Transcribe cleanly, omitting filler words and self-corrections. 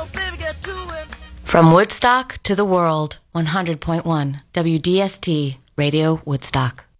From Woodstock to the world, 100.1 WDST Radio Woodstock.